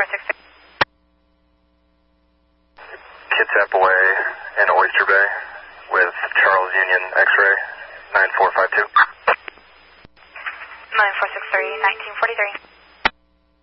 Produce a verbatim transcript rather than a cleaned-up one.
six three. Kitsap Way in Oyster Bay with Charles Union X-ray nine four five two. nine four six three, nineteen forty-three.